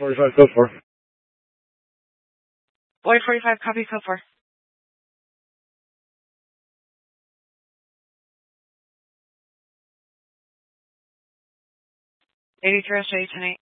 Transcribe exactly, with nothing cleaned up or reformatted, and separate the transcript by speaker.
Speaker 1: forty-five, code four.
Speaker 2: Boy forty-five, copy code four. eighty-three, ten eight.